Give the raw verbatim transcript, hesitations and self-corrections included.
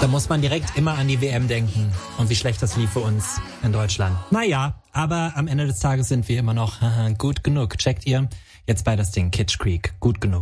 Da muss man direkt immer an die W M denken und wie schlecht das lief für uns in Deutschland. Naja, aber am Ende des Tages sind wir immer noch gut genug. Checkt ihr? Jetzt bei das Ding Kitsch Creek. Gut genug.